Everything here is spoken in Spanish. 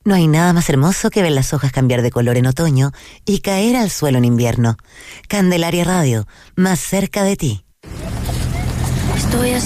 No hay nada más hermoso que ver las hojas cambiar de color en otoño y caer al suelo en invierno. Candelaria Radio, más cerca de ti. Estoy